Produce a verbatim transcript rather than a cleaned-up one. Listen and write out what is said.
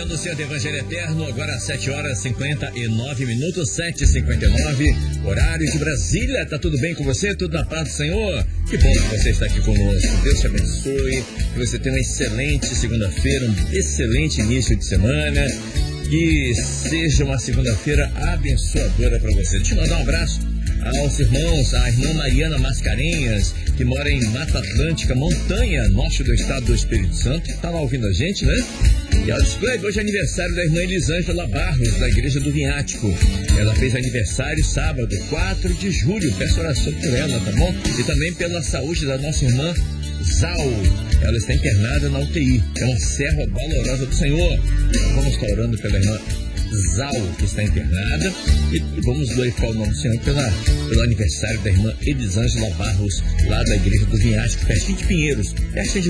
Manhã do Centro Evangelho Eterno, agora às sete horas e cinquenta e nove minutos, sete e cinquenta e nove, horário de Brasília. Tá tudo bem com você? Tudo na paz do Senhor? Que bom que você está aqui conosco. Deus te abençoe, que você tenha uma excelente segunda-feira, um excelente início de semana, que seja uma segunda-feira abençoadora para você. Deixa eu mandar um abraço aos irmãos, a irmã Mariana Mascarenhas, que mora em Mata Atlântica, montanha norte do estado do Espírito Santo. Tá lá ouvindo a gente, né? E ela disse, hoje é aniversário da irmã Elisângela Barros, da igreja do Vinhático. Ela fez aniversário sábado, quatro de julho. Peço oração por ela, tá bom? E também pela saúde da nossa irmã Zal. Ela está internada na U T I. É uma serva valorosa do Senhor. Vamos estar orando pela irmã Zal, que está internada, e vamos glorificar o nome do Senhor pela, pelo aniversário da irmã Elisângela Barros, lá da igreja do Vinhático, pertinho de Pinheiros, pertinho de